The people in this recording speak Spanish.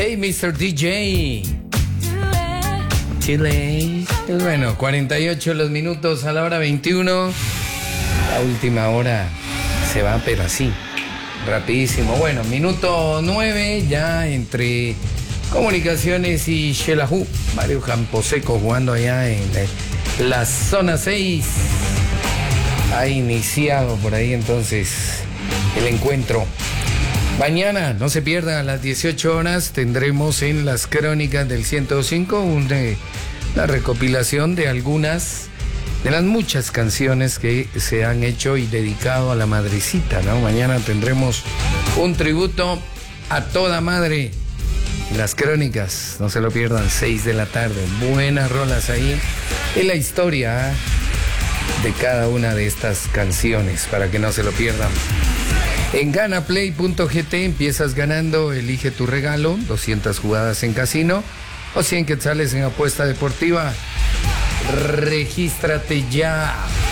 Hey, Mr. DJ. Chile. Bueno, 48 los minutos a la hora 21. La última hora se va, pero así, rapidísimo. Bueno, minuto 9 ya entre Comunicaciones y Xelajú. Mario Camposeco jugando allá en la zona 6. Ha iniciado por ahí entonces el encuentro. Mañana, no se pierdan, a las 18 horas tendremos en las crónicas del 105 una recopilación de algunas de las muchas canciones que se han hecho y dedicado a la madrecita, ¿no? Mañana tendremos un tributo a toda madre. Las crónicas, no se lo pierdan, 6 de la tarde. Buenas rolas ahí en la historia de cada una de estas canciones, para que no se lo pierdan. En ganaplay.gt empiezas ganando, elige tu regalo, 200 jugadas en casino o 100 quetzales en apuesta deportiva. Regístrate ya.